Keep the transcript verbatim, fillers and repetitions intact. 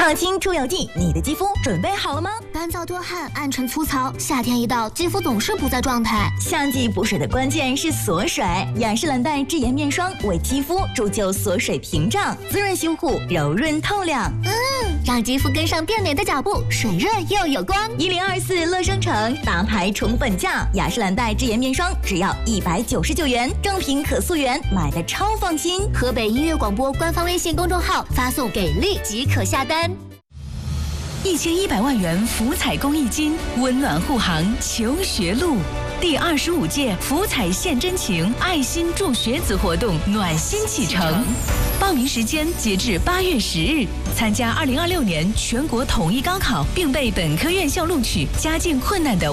抗菌除油剂，你的肌肤准备好了吗？ 干燥多汗、暗沉粗糙，夏天一到，肌肤总是不在状态。 夏季补水的关键是锁水，雅诗兰黛智妍面霜为肌肤铸就锁水屏障，滋润修护，柔润透亮。 嗯，让肌肤跟上变美的脚步，水润又有光。 一零二四乐商城大牌宠粉价，雅诗兰黛智妍面霜只要一百九十九元，正品可溯源，买的超放心。 河北音乐广播官方微信公众号发送给力即可下单。 一千一百万元福彩公益金，温暖护航求学路。第二十五届福彩献真情爱心助学子活动暖心启程，报名时间截至八月十日。参加二零二六年全国统一高考并被本科院校录取，家境困难的